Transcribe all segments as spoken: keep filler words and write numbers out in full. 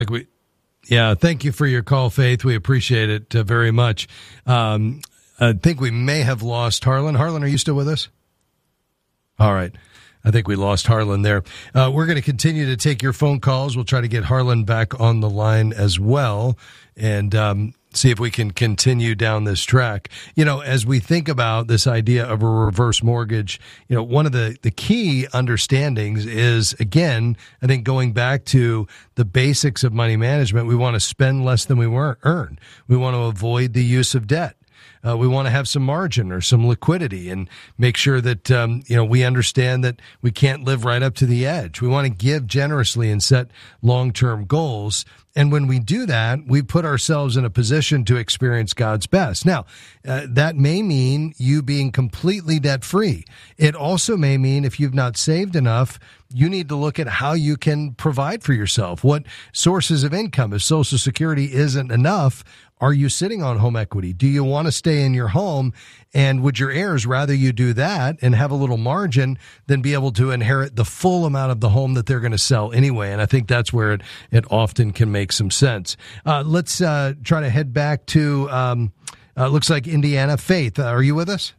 We, yeah, thank you for your call, Faith. We appreciate it uh, very much. Um, I think we may have lost Harlan. Harlan, are you still with us? All right. I think we lost Harlan there. Uh, we're going to continue to take your phone calls. We'll try to get Harlan back on the line as well and um, see if we can continue down this track. You know, as we think about this idea of a reverse mortgage, you know, one of the, the key understandings is, again, I think going back to the basics of money management, we want to spend less than we earn. We want to avoid the use of debt. Uh, we want to have some margin or some liquidity and make sure that, um, you know, we understand that we can't live right up to the edge. We want to give generously and set long-term goals. And when we do that, we put ourselves in a position to experience God's best. Now, uh, that may mean you being completely debt-free. It also may mean if you've not saved enough, you need to look at how you can provide for yourself. What sources of income? If Social Security isn't enough, are you sitting on home equity? Do you want to stay in your home? And would your heirs rather you do that and have a little margin than be able to inherit the full amount of the home that they're going to sell anyway? And I think that's where it, it often can make some sense. Uh, let's uh, try to head back to, um, uh, looks like Indiana. Faith, uh, are you with us?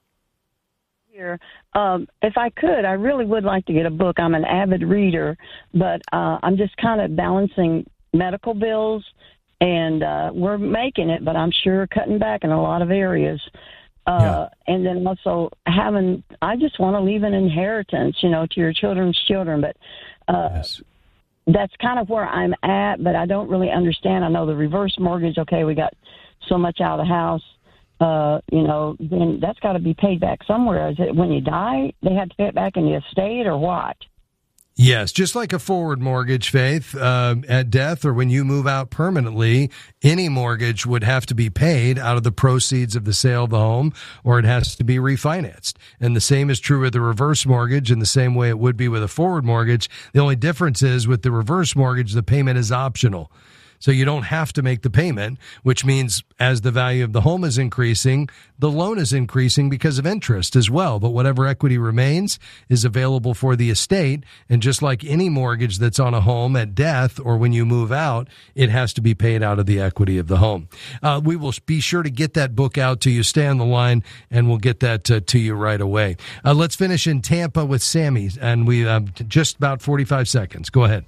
Here. Um, if I could, I really would like to get a book. I'm an avid reader, but uh, I'm just kind of balancing medical bills. And uh, we're making it, but I'm sure cutting back in a lot of areas. Uh, yeah. And then also having, I just want to leave an inheritance, you know, to your children's children. But uh, yes. That's kind of where I'm at, but I don't really understand. I know the reverse mortgage, okay, we got so much out of the house, uh, you know, then that's got to be paid back somewhere. Is it when you die, they have to pay it back in the estate or what? Yes, just like a forward mortgage, Faith, uh, at death or when you move out permanently, any mortgage would have to be paid out of the proceeds of the sale of the home, or it has to be refinanced. And the same is true with the reverse mortgage in the same way it would be with a forward mortgage. The only difference is with the reverse mortgage, the payment is optional. So you don't have to make the payment, which means as the value of the home is increasing, the loan is increasing because of interest as well. But whatever equity remains is available for the estate. And just like any mortgage that's on a home at death or when you move out, it has to be paid out of the equity of the home. Uh, we will be sure to get that book out to you. Stay on the line and we'll get that uh, to you right away. Uh, let's finish in Tampa with Sammy. And we have uh, just about forty-five seconds. Go ahead.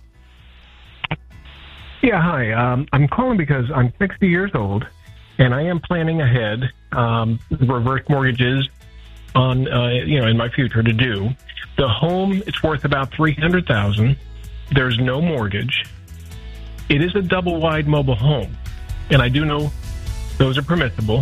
Yeah, hi. Um, I'm calling because I'm sixty years old, and I am planning ahead um, reverse mortgages on, uh, you know, in my future to do. The home is worth about three hundred thousand dollars. There's no mortgage. It is a double-wide mobile home, and I do know those are permissible.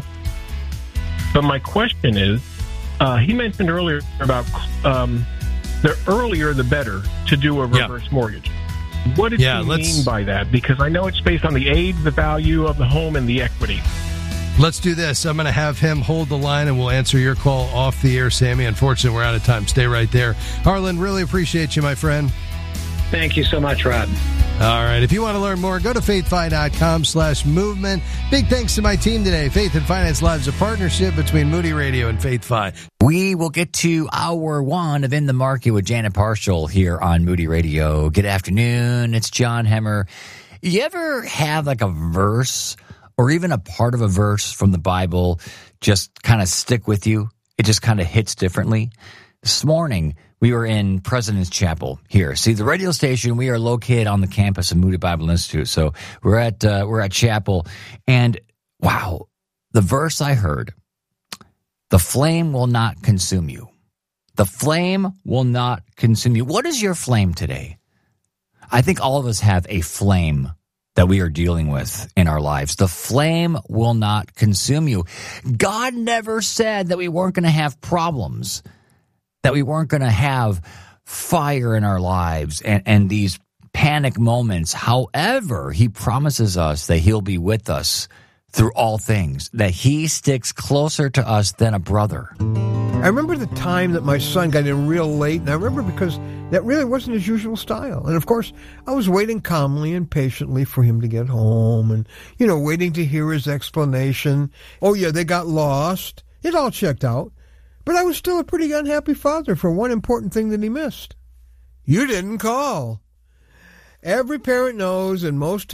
But my question is, uh, he mentioned earlier about um, the earlier the better to do a reverse yeah. mortgage. What did yeah, he mean by that? Because I know it's based on the age, the value of the home, and the equity. Let's do this. I'm going to have him hold the line, and we'll answer your call off the air, Sammy. Unfortunately, we're out of time. Stay right there. Harlan, really appreciate you, my friend. Thank you so much, Rod. All right. If you want to learn more, go to faithfi.com slash movement. Big thanks to my team today. Faith and Finance Live's a partnership between Moody Radio and Faith Fi. We will get to hour one of In the Market with Janet Parshall here on Moody Radio. Good afternoon. It's John Hemmer. You ever have like a verse or even a part of a verse from the Bible just kind of stick with you? It just kind of hits differently. This morning, we were in President's Chapel here. See, the radio station, we are located on the campus of Moody Bible Institute. So we're at uh, we're at chapel, and wow, the verse I heard, the flame will not consume you. The flame will not consume you. What is your flame today? I think all of us have a flame that we are dealing with in our lives. The flame will not consume you. God never said that we weren't going to have problems, that we weren't going to have fire in our lives and, and these panic moments. However, he promises us that he'll be with us through all things, that he sticks closer to us than a brother. I remember the time that my son got in real late, and I remember because that really wasn't his usual style. And of course, I was waiting calmly and patiently for him to get home and, you know, waiting to hear his explanation. Oh, yeah, they got lost. It all checked out. But I was still a pretty unhappy father for one important thing that he missed. You didn't call. every parent knows, and most